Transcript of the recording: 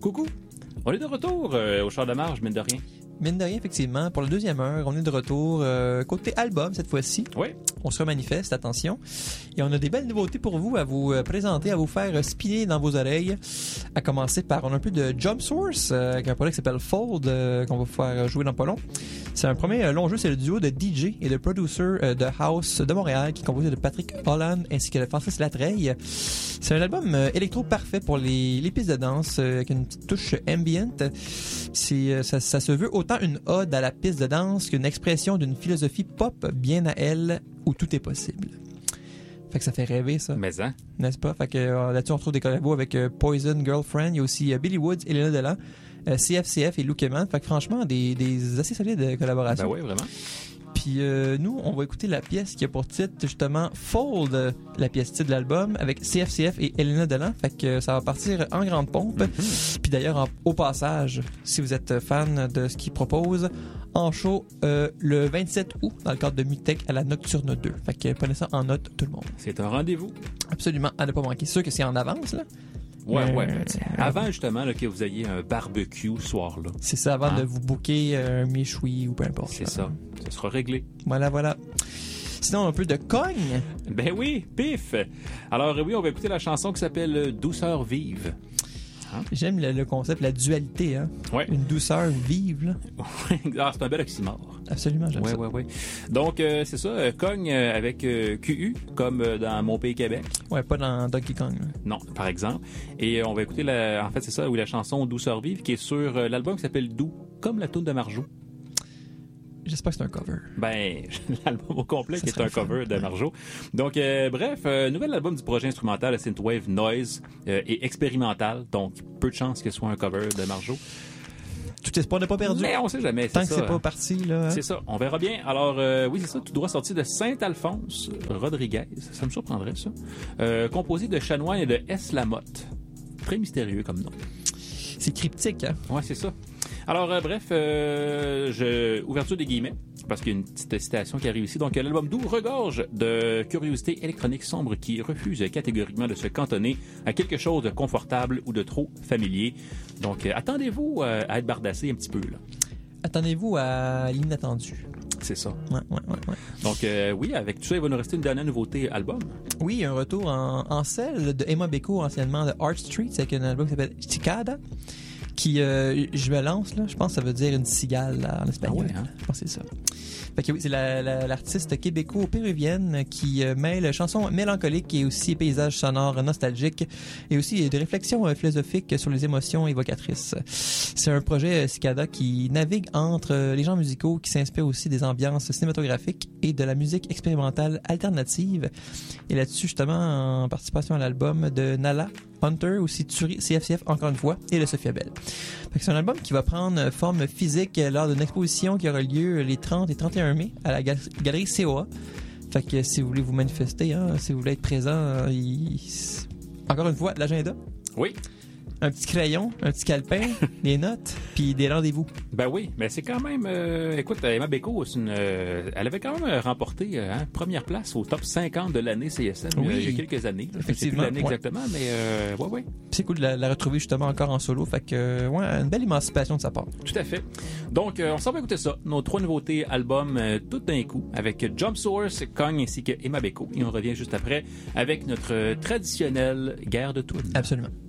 Coucou! On est de retour au Char de Marge, mine de rien. Mine de rien, effectivement, pour la deuxième heure, on est de retour côté album cette fois-ci. Oui. On se remanifeste, attention. Et on a des belles nouveautés pour vous à vous présenter, à vous faire spinner dans vos oreilles. À commencer par, on a un peu de Jump Source, avec un projet qui s'appelle Fold, qu'on va faire jouer dans pas long. C'est un premier long jeu, c'est le duo de DJ et de producer de House de Montréal, qui est composé de Patrick Holland ainsi que de Francis Latreille. C'est un album électro parfait pour les pistes de danse, avec une petite touche ambient. Ça se veut autant une ode à la piste de danse qu'une expression d'une philosophie pop bien à elle, où tout est possible. Fait que ça fait rêver, ça. Mais hein? N'est-ce pas? Fait que là-dessus, on retrouve des collabos avec Poison Girlfriend. Il y a aussi Billy Woods, Elena Delan, CFCF et Luke Eman. Fait que franchement, des assez solides collaborations. Ben oui, vraiment. Puis nous, on va écouter la pièce qui a pour titre justement Fold, la pièce titre de l'album, avec CFCF et Elena Delan. Fait que ça va partir en grande pompe. Puis d'ailleurs, au passage, si vous êtes fan de ce qu'ils proposent, en show le 27 août dans le cadre de Mutech à la Nocturne 2. Fait que prenez ça en note, tout le monde. C'est un rendez-vous. Absolument, à ne pas manquer. C'est sûr que c'est en avance, là. Ouais. Avant, justement, là, que vous ayez un barbecue ce soir-là. C'est ça, avant de vous booker un méchoui ou peu importe. C'est ça. Ça sera réglé. Voilà. Sinon, un peu de cogne. Ben oui, pif! Alors oui, on va écouter la chanson qui s'appelle Douceur vive. J'aime le concept, la dualité, hein? Ouais. Une douceur vive, là. C'est un bel oxymore. Absolument, j'aime ça. Ouais. Donc, c'est ça, cogne avec QU, comme dans Mon Pays Québec. Ouais, pas dans Donkey Kong. Là. Non, par exemple. Et on va écouter, en fait, c'est ça, la chanson Douceur vive, qui est sur l'album qui s'appelle Doux, comme la toune de Marjo. J'espère que c'est un cover. Ben, l'album au complet qui est un cover de Marjo. Donc, bref, nouvel album du projet instrumental Synthwave Noise et expérimental. Donc, peu de chance que ce soit un cover de Marjo. Tout espoir n'est pas perdu. Mais on sait jamais. Tant que c'est pas parti, là. Hein? C'est ça. On verra bien. Alors, oui, c'est ça. Tout droit sorti de Saint-Alphonse Rodriguez. Ça me surprendrait, ça. Composé de Chanoine et de S. Lamotte. Très mystérieux comme nom. C'est cryptique, hein? Ouais, c'est ça. Alors, bref, ouverture des guillemets, parce qu'il y a une petite citation qui arrive ici. Donc, l'album Doux regorge de curiosité électronique sombre qui refuse catégoriquement de se cantonner à quelque chose de confortable ou de trop familier. Donc, attendez-vous à être bardassé un petit peu, là. Attendez-vous à l'inattendu. C'est ça. Ouais. Donc, oui, avec tout ça, il va nous rester une dernière nouveauté album. Oui, un retour en selle de Emma Beko, anciennement de Art Street, avec un album qui s'appelle Cicada. Qui, je me lance, là. Je pense que ça veut dire une cigale là, en espagnol. Ah ouais, hein? Je pense que c'est ça. Fait que oui, c'est l'artiste québéco-péruvienne qui mêle chansons mélancoliques et aussi paysages sonores nostalgiques et aussi des réflexions philosophiques sur les émotions évocatrices. C'est un projet Cicada qui navigue entre les genres musicaux, qui s'inspire aussi des ambiances cinématographiques et de la musique expérimentale alternative. Et là-dessus, justement, en participation à l'album de Nala Hunter, aussi Turi, CFCF encore une fois, et le Sophia Bell. C'est un album qui va prendre forme physique lors d'une exposition qui aura lieu les 30 et 31 mai à la galerie COA. Fait que si vous voulez vous manifester, hein, si vous voulez être présent, encore une fois, l'agenda. Oui. Un petit crayon, un petit calepin, des notes, puis des rendez-vous. Ben oui, mais c'est quand même... écoute, Emma Beko, elle avait quand même remporté première place au top 50 de l'année CSM il y a quelques années. Effectivement. C'est plus l'année exactement, mais ouais. C'est cool de la retrouver justement encore en solo. Fait que, une belle émancipation de sa part. Tout à fait. Donc, on s'en va écouter ça. Nos 3 nouveautés albums tout d'un coup avec Jump Source, Cogne ainsi que Emma Beko. Et on revient juste après avec notre traditionnelle guerre de tunes. Absolument.